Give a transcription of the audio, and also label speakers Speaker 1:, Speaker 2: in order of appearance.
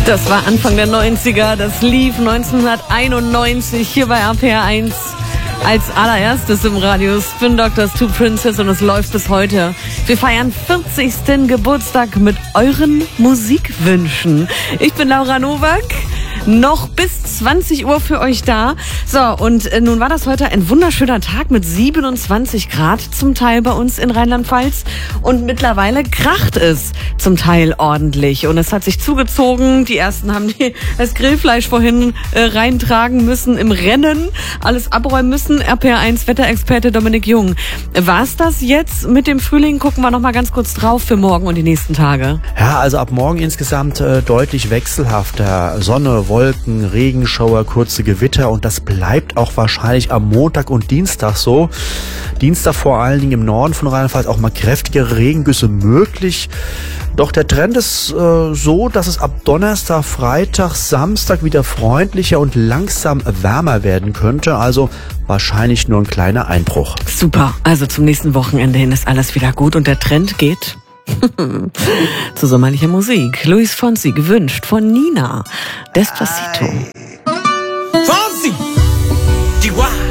Speaker 1: Das war Anfang der 90er, das lief 1991 hier bei RPR1 als allererstes im Radio. Spin Doctors, Two Princess, und es läuft bis heute. Wir feiern 40. Geburtstag mit euren Musikwünschen. Ich bin Laura Nowak. Noch bis 20 Uhr für euch da. So, und nun war das heute ein wunderschöner Tag mit 27 Grad zum Teil bei uns in Rheinland-Pfalz. Und mittlerweile kracht es zum Teil ordentlich. Und es hat sich zugezogen. Die ersten haben das Grillfleisch vorhin reintragen müssen im Rennen. Alles abräumen müssen. RPR1 Wetterexperte Dominik Jung. War's das jetzt mit dem Frühling? Gucken wir noch mal ganz kurz drauf für morgen und die nächsten Tage.
Speaker 2: Ja, also ab morgen insgesamt deutlich wechselhafter. Sonne, Wolken, Regenschauer, kurze Gewitter, und das bleibt auch wahrscheinlich am Montag und Dienstag so. Dienstag vor allen Dingen im Norden von Rheinland-Pfalz auch mal kräftigere Regengüsse möglich. Doch der Trend ist so, dass es ab Donnerstag, Freitag, Samstag wieder freundlicher und langsam wärmer werden könnte. Also wahrscheinlich nur ein kleiner Einbruch.
Speaker 1: Super, also zum nächsten Wochenende hin ist alles wieder gut und der Trend geht zu sommerlicher Musik. Luis Fonsi, gewünscht von Nina. Despacito.
Speaker 3: Fonsi! Chihuahua!